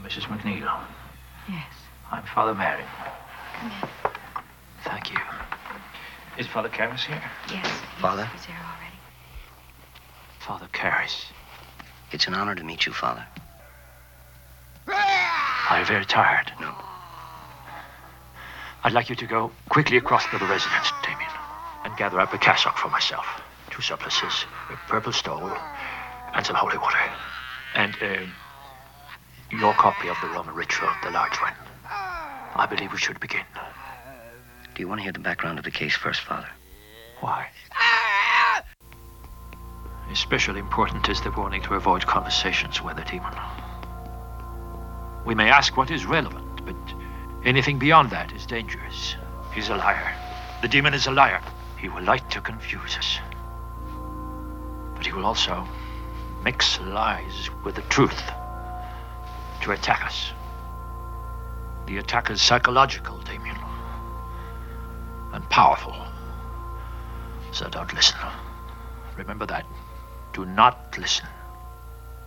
Mrs. McNeil. Yes. I'm Father Mary. Come in. Thank you. Is Father Karras here? Yes. Father? He's here already. Father Karras. It's an honor to meet you, Father. Are you very tired? No. I'd like you to go quickly across to the residence, Damien, and gather up a cassock for myself. 2 surplices, a purple stole, and some holy water. And, your copy of the Roman ritual, the large one. I believe we should begin. Do you want to hear the background of the case first, Father? Why? Especially important is the warning to avoid conversations with the demon. We may ask what is relevant, but anything beyond that is dangerous. He's a liar. The demon is a liar. He will like to confuse us. But he will also mix lies with the truth to attack us. The attack is psychological, Damien. And powerful. So don't listen. Remember that. Do not listen.